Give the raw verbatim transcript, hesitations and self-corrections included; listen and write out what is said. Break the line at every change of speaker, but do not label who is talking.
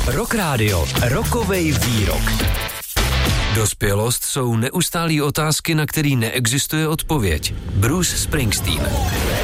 Rock Radio, rokovej výrok. Dospělost jsou neustálý otázky, na který neexistuje odpověď. Bruce Springsteen.